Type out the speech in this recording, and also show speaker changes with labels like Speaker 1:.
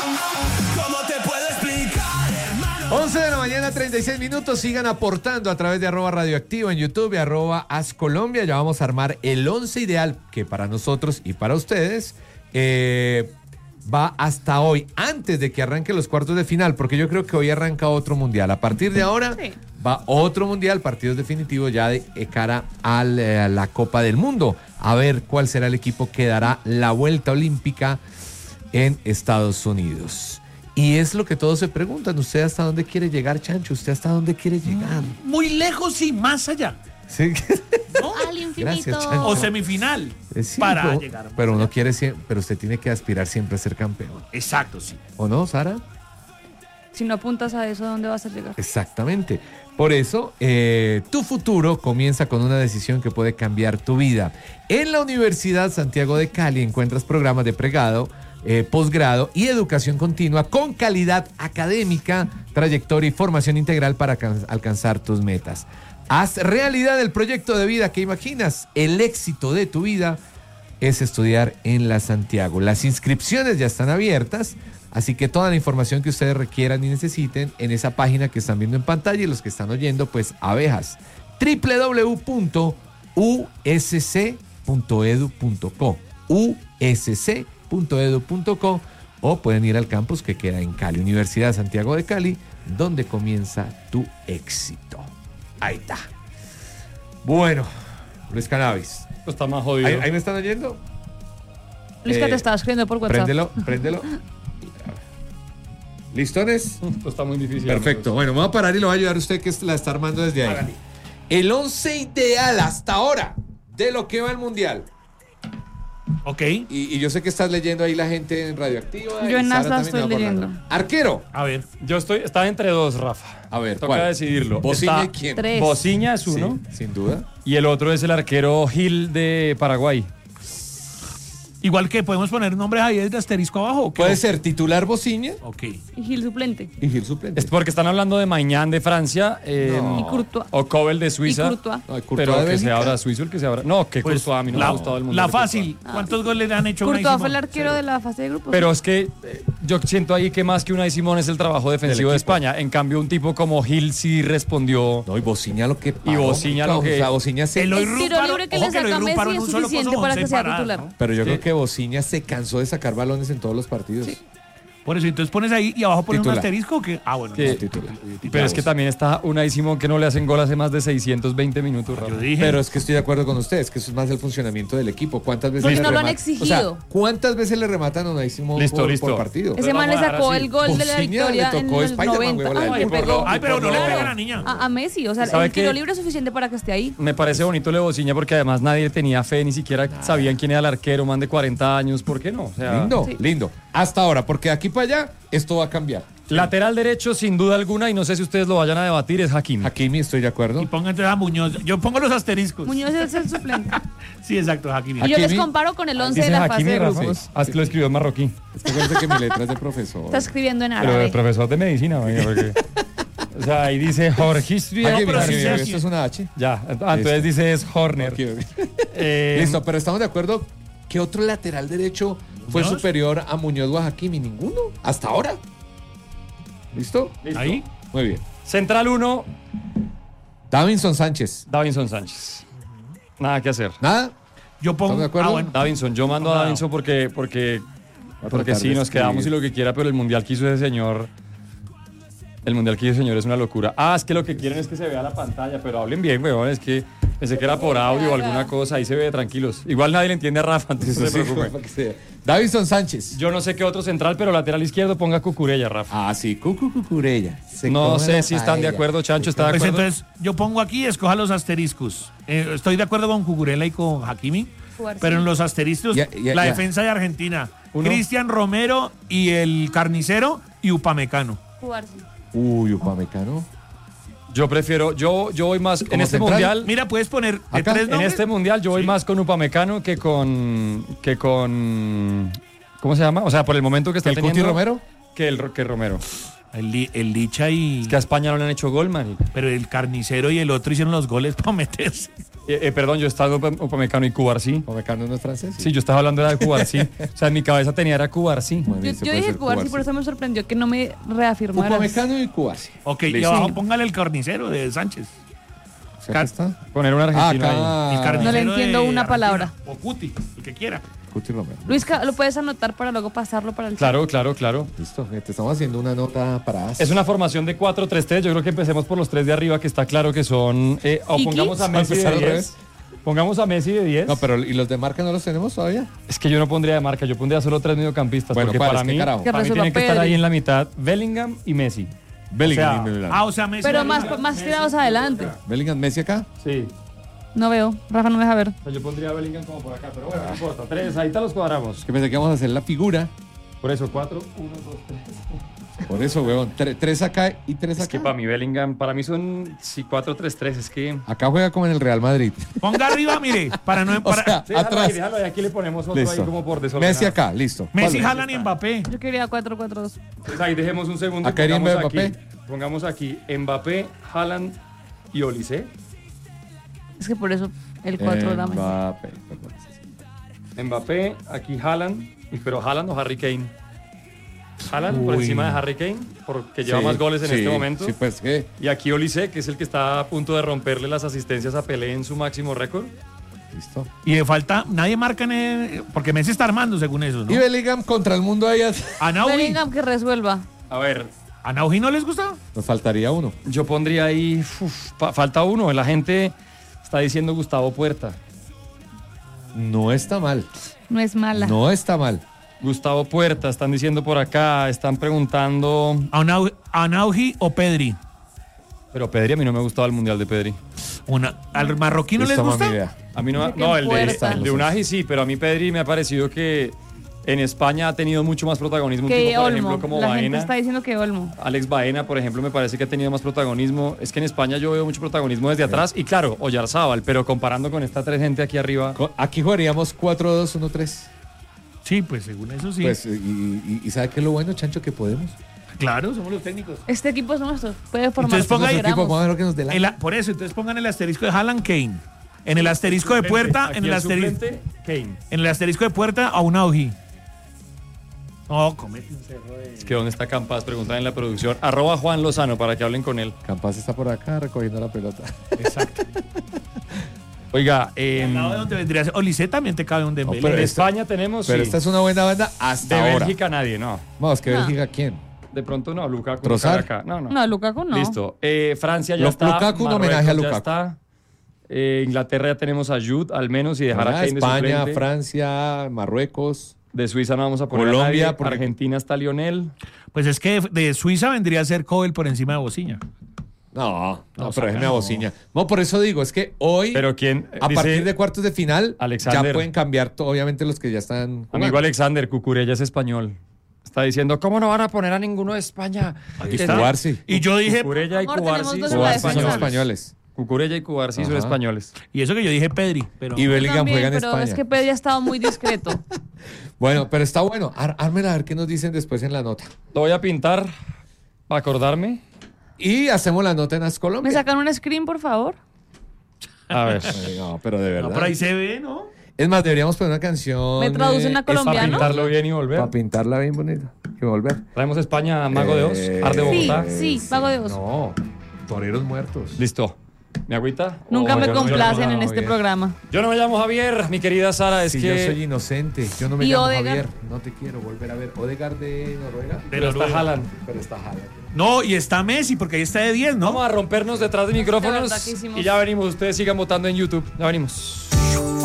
Speaker 1: ¿Cómo te puedo explicar, hermano?
Speaker 2: 11 de la mañana, 36 minutos. Sigan aportando a través de @radioactivo en YouTube y @ascolombia. Ya vamos a armar el 11 ideal que para nosotros y para ustedes va hasta hoy, antes de que arranque los cuartos de final, porque yo creo que hoy arranca otro mundial. A partir de ahora va otro mundial, partidos definitivos ya de cara a la Copa del Mundo. A ver cuál será el equipo que dará la vuelta olímpica en Estados Unidos. Y es lo que todos se preguntan. ¿Usted hasta dónde quiere llegar, Chancho? ¿Usted hasta dónde quiere llegar?
Speaker 3: Muy lejos y más allá.
Speaker 2: Sí.
Speaker 3: ¿No?
Speaker 4: Al infinito.
Speaker 2: Gracias, Chancho.
Speaker 3: O semifinal.
Speaker 2: Sí,
Speaker 3: para llegar.
Speaker 2: Pero uno quiere pero usted tiene que aspirar siempre a ser campeón.
Speaker 3: Exacto, sí.
Speaker 2: ¿O no, Sara?
Speaker 4: Si no apuntas a eso, ¿a dónde vas a llegar?
Speaker 2: Exactamente. Por eso, tu futuro comienza con una decisión que puede cambiar tu vida. En la Universidad Santiago de Cali encuentras programas de pregrado, posgrado y educación continua con calidad académica, trayectoria y formación integral para alcanzar tus metas. Haz realidad el proyecto de vida que imaginas. El éxito de tu vida es estudiar en la Santiago. Las inscripciones ya están abiertas, así que toda la información que ustedes requieran y necesiten en esa página que están viendo en pantalla, y los que están oyendo, pues abejas. www.usc.edu.co usc.edu.co, o pueden ir al campus que queda en Cali, Universidad Santiago de Cali, donde comienza tu éxito. Ahí está. Bueno, Luis Cannabis.
Speaker 5: Esto está más jodido.
Speaker 2: ¿Ahí me están oyendo?
Speaker 4: Luis, que te estaba escribiendo por WhatsApp.
Speaker 2: Préndelo. ¿Listones?
Speaker 5: Esto está muy difícil.
Speaker 2: Perfecto. Bueno, me voy a parar y lo voy a ayudar a usted que la está armando desde ahí.
Speaker 3: Hágale.
Speaker 2: El 11 ideal hasta ahora de lo que va el Mundial.
Speaker 3: Ok.
Speaker 2: Y yo sé que estás leyendo ahí la gente en Radioactiva.
Speaker 4: Yo en
Speaker 2: Sara
Speaker 4: NASA
Speaker 2: también
Speaker 4: estoy
Speaker 2: va por
Speaker 4: leyendo.
Speaker 2: nada. Arquero.
Speaker 3: A ver.
Speaker 5: Estaba entre dos, Rafa.
Speaker 2: A ver,
Speaker 5: Toca
Speaker 2: ¿cuál?
Speaker 5: decidirlo.
Speaker 2: ¿Bociña y
Speaker 5: Está
Speaker 2: quién?
Speaker 4: 3.
Speaker 5: Bociña es uno,
Speaker 2: Sí, sin duda.
Speaker 5: y el otro es el arquero Gil de Paraguay.
Speaker 3: Igual que podemos poner nombres ahí de asterisco abajo. ¿O qué?
Speaker 2: Puede ser titular Bociña
Speaker 3: Ok.
Speaker 4: Y Gil suplente.
Speaker 2: y Gil suplente.
Speaker 5: Es porque están hablando de Maignan de Francia,
Speaker 2: No.
Speaker 4: Y Courtois.
Speaker 5: o Cobel de
Speaker 4: Y
Speaker 5: Suiza.
Speaker 4: Courtois.
Speaker 2: No, Courtois
Speaker 5: Pero
Speaker 2: de
Speaker 5: que se
Speaker 2: Bélgica.
Speaker 5: abra suizo, el que se abra. No, que
Speaker 3: Pues,
Speaker 5: Courtois a mí no me ha gustado el mundo.
Speaker 3: La fácil. ¿Cuántos goles le han hecho a Unai
Speaker 4: Courtois
Speaker 3: Simón?
Speaker 4: fue el arquero de la fase de grupos.
Speaker 5: Pero es que yo siento ahí que más que Unai Simón es el trabajo defensivo de
Speaker 2: equipo.
Speaker 5: España. En cambio, un tipo como Gil sí respondió.
Speaker 2: No, y Bociña lo que
Speaker 5: Y Bociña lo que-
Speaker 2: O sea, Bociña se...
Speaker 3: Eloy
Speaker 4: El tiro
Speaker 3: Rúparo-
Speaker 4: libre que
Speaker 3: ojo
Speaker 4: le
Speaker 3: que Eloy
Speaker 4: saca
Speaker 3: Rúparo
Speaker 4: Messi
Speaker 3: en
Speaker 4: es
Speaker 3: un solo
Speaker 4: suficiente
Speaker 3: coso,
Speaker 4: para
Speaker 3: 11
Speaker 4: que sea
Speaker 3: paradas,
Speaker 4: titular.
Speaker 3: ¿no?
Speaker 2: Pero yo
Speaker 5: Sí.
Speaker 2: creo que Bociña se cansó de sacar balones en todos los partidos.
Speaker 3: Sí. Por eso, entonces pones ahí y abajo pones
Speaker 2: Titular.
Speaker 3: un asterisco que... Ah, bueno.
Speaker 5: Que-
Speaker 3: no,
Speaker 2: titular.
Speaker 5: Pero es que también está Unai Simón que no le hacen gol hace más de 620 minutos, Rafa.
Speaker 3: Yo dije...
Speaker 2: Pero es que estoy de acuerdo con ustedes, que eso es más el funcionamiento del equipo. ¿Cuántas veces
Speaker 4: Porque
Speaker 2: le
Speaker 4: no lo han
Speaker 2: rematan?
Speaker 4: exigido.
Speaker 2: O sea, ¿cuántas veces le rematan a Unai Simón
Speaker 5: Listo.
Speaker 2: por partido?
Speaker 4: Ese man le
Speaker 5: vamos a dejar
Speaker 4: sacó
Speaker 5: así.
Speaker 4: el gol de la
Speaker 2: Bociña
Speaker 4: victoria
Speaker 2: le
Speaker 4: en
Speaker 2: tocó
Speaker 4: el
Speaker 2: Spider-Man,
Speaker 4: 90.
Speaker 2: huevo, la
Speaker 4: Ay,
Speaker 2: de-
Speaker 4: le pegó.
Speaker 3: Ay, pero no le
Speaker 4: Claro.
Speaker 3: pega a la niña.
Speaker 4: A Messi. O sea,
Speaker 5: ¿Sabe
Speaker 4: el tiro
Speaker 5: qué?
Speaker 4: libre es suficiente para que esté ahí.
Speaker 5: Me parece bonito lo de Bociña porque además nadie tenía fe, ni siquiera sabían quién era el arquero, man de 40 años, ¿por qué no? O sea,
Speaker 2: Lindo,
Speaker 4: Sí.
Speaker 2: lindo. Hasta ahora, porque de aquí para allá esto va a cambiar.
Speaker 5: lateral derecho, sin duda alguna, y no sé si ustedes lo vayan a debatir, es Hakimi.
Speaker 2: Hakimi, estoy de acuerdo.
Speaker 3: Y pongan entonces a Muñoz. Yo pongo los asteriscos.
Speaker 4: Muñoz es el suplente.
Speaker 3: Sí, exacto, Hakimi.
Speaker 4: Y yo les
Speaker 2: Hakimi.
Speaker 4: comparo con el 11 de
Speaker 5: ¿Dice
Speaker 4: la fase
Speaker 5: Hakimi,
Speaker 4: de
Speaker 5: Rafa?
Speaker 4: grupos.
Speaker 5: Ah, es que lo escribió en marroquí.
Speaker 2: Es que acuérdate que mi letra es de profesor.
Speaker 4: Está escribiendo en
Speaker 5: Pero de
Speaker 4: árabe.
Speaker 5: profesor de medicina, oiga, porque... O sea, ahí dice Jorge.
Speaker 2: Hakimi,
Speaker 3: pero sí
Speaker 2: Hakimi,
Speaker 3: sé
Speaker 2: esto
Speaker 3: quién.
Speaker 2: es una H.
Speaker 5: Ya, entonces dice es Horner.
Speaker 2: Ok, ok.
Speaker 5: Eh,
Speaker 2: Listo, pero estamos de acuerdo. ¿Qué otro lateral derecho fue
Speaker 3: ¿Muñoz?
Speaker 2: superior a Muñoz o a Hakimi? Ninguno. Hasta ahora. ¿Listo?
Speaker 5: listo.
Speaker 3: Ahí.
Speaker 2: Muy bien.
Speaker 5: Central 1,
Speaker 2: Davinson Sánchez.
Speaker 5: Davinson Sánchez. Nada que hacer.
Speaker 2: ¿Nada?
Speaker 3: Yo pongo...
Speaker 2: ¿Estamos de acuerdo?
Speaker 3: Ah, bueno.
Speaker 5: Davinson, yo mando a
Speaker 3: Claro.
Speaker 5: Davinson porque
Speaker 2: tratar
Speaker 5: sí,
Speaker 2: de
Speaker 5: nos quedamos y
Speaker 2: escribir.
Speaker 5: lo que quiera, pero el mundial que hizo ese señor. El mundial que hizo ese señor es una locura. Ah, es que lo que quieren es que se vea la pantalla, pero hablen bien, weón. Es que pensé que era por audio o alguna cosa, ahí se ve tranquilos. Igual nadie le entiende a Rafa, entonces no se preocupe.
Speaker 2: para que sea. Davinson Sánchez.
Speaker 5: Yo no sé qué otro central, pero lateral izquierdo ponga Cucurella, Rafa.
Speaker 2: Ah, sí, Cucurella.
Speaker 5: No sé si están de acuerdo, Chancho, ¿está de
Speaker 3: Pues
Speaker 5: acuerdo?
Speaker 3: entonces yo pongo aquí, escoja los asteriscos. Estoy de acuerdo con Cucurella y con Hakimi,
Speaker 4: Jugar,
Speaker 3: pero
Speaker 4: sí.
Speaker 3: en los asteriscos,
Speaker 2: Ya,
Speaker 3: la
Speaker 2: ya.
Speaker 3: defensa de Argentina,
Speaker 5: Uno.
Speaker 3: Cristian Romero y el Carnicero y Upamecano.
Speaker 4: Jugar, sí.
Speaker 2: Uy, Upamecano.
Speaker 5: Yo prefiero, yo voy más en este
Speaker 2: central?
Speaker 5: mundial.
Speaker 3: Mira, puedes poner de
Speaker 2: Acá,
Speaker 3: tres
Speaker 5: En
Speaker 3: nombres.
Speaker 5: este mundial yo voy
Speaker 3: Sí.
Speaker 5: más con Upamecano que con ¿cómo se llama? O sea, por el momento que está
Speaker 2: ¿El Cuti
Speaker 5: teniendo
Speaker 2: Romero?
Speaker 5: que Romero.
Speaker 3: El Licha y...
Speaker 5: Es que a España no le han hecho gol, man.
Speaker 3: Pero el Carnicero y el otro hicieron los goles para meterse.
Speaker 5: Perdón, yo estaba Upamecano y Cubarsí.
Speaker 2: ¿Upamecano no es francés?
Speaker 5: Sí, yo estaba hablando de Cubarsí. O sea, en mi cabeza tenía era Cubarsí.
Speaker 2: Bueno,
Speaker 4: Yo,
Speaker 2: ese
Speaker 4: yo
Speaker 2: puede
Speaker 4: dije
Speaker 2: ser
Speaker 4: Cubarsí, por eso me sorprendió que no me reafirmaras.
Speaker 2: Upamecano y Cubarsí.
Speaker 3: Ok, y
Speaker 2: Listo.
Speaker 3: abajo póngale el Carnicero de Sánchez.
Speaker 2: ¿Sí, acá está?
Speaker 5: Poner un argentino ahí.
Speaker 3: El
Speaker 2: Acá.
Speaker 3: Carnicero
Speaker 4: No le entiendo
Speaker 3: de
Speaker 4: una
Speaker 3: Argentina.
Speaker 4: palabra.
Speaker 3: O Cuti, el que quiera.
Speaker 2: Cuti Romero.
Speaker 4: Luisca, ¿lo puedes anotar para luego pasarlo para el chat?
Speaker 5: Claro.
Speaker 2: Listo, te estamos haciendo una nota para
Speaker 5: Es una formación de 4-3-3. Yo creo que empecemos por los tres de arriba, que está claro que son. O
Speaker 4: ¿Y
Speaker 5: pongamos a
Speaker 4: Kings?
Speaker 5: Messi
Speaker 2: ¿Empezar
Speaker 5: de
Speaker 2: otra
Speaker 5: 10.
Speaker 2: vez?
Speaker 5: Pongamos a Messi de 10.
Speaker 2: No, pero ¿y los de marca no los tenemos todavía?
Speaker 5: Es que yo no pondría de marca, yo pondría solo 3 mediocampistas.
Speaker 2: Bueno,
Speaker 5: porque
Speaker 2: ¿cuáles?
Speaker 5: para
Speaker 2: ¿Qué
Speaker 5: mí,
Speaker 2: carajo?
Speaker 4: Que
Speaker 5: para mí
Speaker 4: resuelva
Speaker 5: tienen que estar
Speaker 4: Pedri.
Speaker 5: ahí en la mitad Bellingham y Messi.
Speaker 2: Bellingham.
Speaker 5: O sea,
Speaker 3: O sea, Messi.
Speaker 4: Pero
Speaker 3: arriba.
Speaker 4: más tirados adelante.
Speaker 2: Bellingham, Messi acá.
Speaker 5: Sí.
Speaker 4: No veo. Rafa no me deja ver.
Speaker 5: O sea, yo pondría a Bellingham como por acá, pero bueno, no importa. 3, ahí te los cuadramos.
Speaker 2: Que pensé que vamos a hacer la figura.
Speaker 5: Por eso, 4, 1, 2, 3.
Speaker 2: Por eso, weón. 3 acá y 3
Speaker 5: Es que
Speaker 2: acá.
Speaker 5: para mí Bellingham, para mí son 4-3-3, es que...
Speaker 2: Acá juega como en el Real Madrid.
Speaker 3: Ponga arriba, mire, para no...
Speaker 2: O
Speaker 3: Para...
Speaker 2: sea,
Speaker 5: Sí,
Speaker 2: atrás.
Speaker 5: déjalo ahí, aquí le ponemos otro
Speaker 2: Listo.
Speaker 5: ahí como por desordenado.
Speaker 2: Messi acá, listo.
Speaker 3: Messi,
Speaker 2: ¿Cuál?
Speaker 3: Haaland y Mbappé.
Speaker 4: Yo quería 4-4-2.
Speaker 5: Pues ahí dejemos un segundo. y
Speaker 2: Acá iría
Speaker 5: pongamos
Speaker 2: Mbappé.
Speaker 5: aquí, pongamos aquí Mbappé, Haaland y Olise.
Speaker 4: Es que por eso el 4 era mejor.
Speaker 2: Mbappé, perdón.
Speaker 5: Mbappé, aquí Haaland, pero Haaland o Harry Kane. Haaland por
Speaker 3: Uy.
Speaker 5: encima de Harry Kane, porque lleva
Speaker 2: Sí,
Speaker 5: más goles en
Speaker 2: sí,
Speaker 5: este momento.
Speaker 2: Sí, pues que.
Speaker 5: Y aquí Olise, que es el que está a punto de romperle las asistencias a Pelé en su máximo récord.
Speaker 2: Listo.
Speaker 3: Y le falta... Nadie marca en el... Porque Messi está armando, según eso, ¿no?
Speaker 2: Y Bellingham contra el mundo ahí.
Speaker 3: A Nauji.
Speaker 4: Bellingham que resuelva.
Speaker 5: A ver,
Speaker 3: ¿A Nauji no les gusta?
Speaker 2: Nos faltaría uno.
Speaker 5: yo pondría ahí, falta uno, la gente está diciendo Gustavo Puerta.
Speaker 2: No está mal.
Speaker 4: No es mala.
Speaker 2: No está mal.
Speaker 5: Gustavo Puerta, están diciendo por acá, están preguntando.
Speaker 3: ¿A Nauji o Pedri?
Speaker 5: Pero Pedri, a mí no me gustaba el mundial de Pedri.
Speaker 3: ¿Al marroquí no les
Speaker 2: Listo,
Speaker 3: gusta?
Speaker 2: mami, idea.
Speaker 5: A mí no,
Speaker 4: Dice que
Speaker 5: no, el
Speaker 4: Puerta.
Speaker 5: de Unai sí, pero a mí Pedri me ha parecido que en España ha tenido mucho más protagonismo. Un
Speaker 4: Que
Speaker 5: tipo, por
Speaker 4: Olmo.
Speaker 5: ejemplo, como
Speaker 4: La gente
Speaker 5: Baena.
Speaker 4: está diciendo que Olmo.
Speaker 5: Alex Baena, por ejemplo, me parece que ha tenido más protagonismo. Es que en España yo veo mucho protagonismo desde atrás. Y claro, Oyarzábal, pero comparando con esta tres gente aquí arriba.
Speaker 2: Aquí jugaríamos 4-2-1-3.
Speaker 3: Sí, pues según eso sí.
Speaker 2: Pues, y ¿sabe qué es lo bueno, Chancho? Que podemos.
Speaker 3: claro, somos los técnicos.
Speaker 4: Este equipo es nuestro. Puede formar.
Speaker 3: Entonces ponga ahí,
Speaker 2: Nuestro equipo, vamos a ver lo que nos dé la.
Speaker 3: Por eso, entonces pongan el asterisco de Haaland Kane. En el asterisco de Puerta,
Speaker 5: Aquí
Speaker 3: en el asterisco.
Speaker 5: suplente, Kane.
Speaker 3: En el asterisco de Puerta a Unauji. No, comete un cerro de...
Speaker 5: Es que ¿dónde está Campas? Preguntan en la producción. @ Juan Lozano para que hablen con él.
Speaker 2: Campas está por acá recogiendo la pelota.
Speaker 3: Exacto.
Speaker 5: Oiga,
Speaker 3: Al lado de donde vendría a ser Olise también te cabe un Dembélé.
Speaker 2: pero
Speaker 5: en
Speaker 2: esta-
Speaker 5: España tenemos.
Speaker 2: Pero
Speaker 5: sí.
Speaker 2: esta es una buena banda hasta
Speaker 5: De
Speaker 2: ahora.
Speaker 5: Bélgica nadie, no.
Speaker 2: Vamos, que
Speaker 4: No.
Speaker 2: Bélgica, ¿quién?
Speaker 5: De pronto no, Lukaku.
Speaker 2: Trossard.
Speaker 5: Acá. No.
Speaker 4: No, Lukaku no.
Speaker 5: Listo. Francia ya
Speaker 2: Lo-
Speaker 5: está.
Speaker 2: Lukaku, un
Speaker 5: Marruecos
Speaker 2: homenaje a
Speaker 5: ya
Speaker 2: Lukaku.
Speaker 5: está. Inglaterra ya tenemos a Jude, al menos, y dejar a
Speaker 2: Ah,
Speaker 5: Kane de
Speaker 2: España,
Speaker 5: suplente.
Speaker 2: Francia, Marruecos.
Speaker 5: De Suiza no vamos a poner
Speaker 2: Colombia,
Speaker 5: a nadie.
Speaker 2: porque-
Speaker 5: Argentina está Lionel.
Speaker 3: Pues es que de Suiza vendría a ser Cobel por encima de Bociña.
Speaker 2: No, pero
Speaker 3: saca,
Speaker 2: déjeme a
Speaker 3: no.
Speaker 2: Bociña. No, por eso digo, es que hoy,
Speaker 5: Pero quién.
Speaker 2: a
Speaker 5: dice
Speaker 2: partir de cuartos de final,
Speaker 5: Alexander.
Speaker 2: ya pueden cambiar, obviamente, los que ya están jugando.
Speaker 5: Amigo Alexander, Cucurella es español. Está diciendo, ¿cómo no van a poner a ninguno de España?
Speaker 2: Aquí está. Cubarsi.
Speaker 3: Y yo dije,
Speaker 5: Cucurella y
Speaker 4: Amor,
Speaker 5: Cubarsi
Speaker 4: tenemos dos
Speaker 5: son
Speaker 4: en la
Speaker 2: Cubarsi son
Speaker 4: defensa.
Speaker 2: españoles.
Speaker 5: Cucurella y Cubarsi son
Speaker 2: Ajá.
Speaker 5: españoles.
Speaker 3: y eso que yo dije Pedri, pero...
Speaker 2: Y Bellingham
Speaker 4: También,
Speaker 2: juega en
Speaker 4: pero
Speaker 2: España.
Speaker 4: es que Pedri ha estado muy discreto.
Speaker 2: Bueno, pero está bueno. Ármela a ver qué nos dicen después en la nota.
Speaker 5: Lo voy a pintar para acordarme.
Speaker 2: Y hacemos la nota en As
Speaker 4: ¿Me
Speaker 2: Colombia.
Speaker 4: sacan un screen, por favor?
Speaker 5: A ver.
Speaker 2: Ay, no, pero de verdad.
Speaker 3: No, por ahí se ve, ¿no?
Speaker 2: Es más, deberíamos poner una canción.
Speaker 4: ¿Me traducen a
Speaker 5: Para
Speaker 4: colombiano?
Speaker 5: pintarlo bien y volver.
Speaker 2: Para pintarla bien bonita. Y volver.
Speaker 5: Traemos a España a Mago de Oz, Arte de
Speaker 4: Sí,
Speaker 5: Bogotá.
Speaker 4: sí, Pago de Oz.
Speaker 2: No, toreros muertos.
Speaker 5: Listo. ¿Mi agüita?
Speaker 4: Nunca
Speaker 2: Oh,
Speaker 4: me
Speaker 2: yo no-
Speaker 4: complacen
Speaker 2: yo no,
Speaker 4: en este
Speaker 2: bien.
Speaker 4: programa.
Speaker 5: Yo no me llamo Javier, mi querida Sara, es
Speaker 2: Si
Speaker 5: que...
Speaker 2: yo soy inocente, yo no me
Speaker 4: ¿Y
Speaker 2: llamo
Speaker 4: Odegaard?
Speaker 2: Javier. No te quiero volver a ver. Odegaard de Noruega.
Speaker 5: Pero está
Speaker 3: Noruega.
Speaker 5: Haaland.
Speaker 2: Pero está Haaland.
Speaker 3: No, y está Messi, porque ahí está de 10, ¿no?
Speaker 5: Vamos a rompernos detrás de micrófonos
Speaker 4: De verdad que hicimos-
Speaker 5: y ya venimos. Ustedes sigan votando en YouTube. Ya venimos.